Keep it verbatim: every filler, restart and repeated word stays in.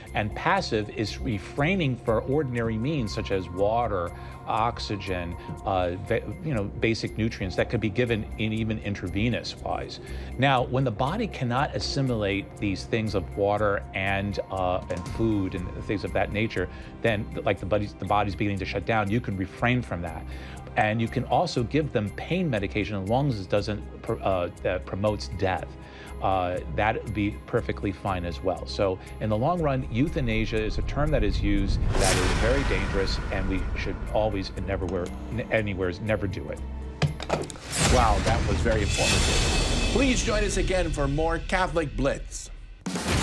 And passive is refraining for ordinary means such as water, oxygen, uh, you know, basic nutrients that could be given in even intravenous wise. Now, when the body cannot assimilate these things of water and uh, and food and things of that nature, then like the body's the body's beginning to shut down, you can refrain from that. And you can also give them pain medication as long as it doesn't uh, that promotes death. Uh, that would be perfectly fine as well. So in the long run, euthanasia is a term that is used that is very dangerous, and we should always and never, where, anywhere, never do it. Wow, that was very informative. Please join us again for more Catholic Blitz.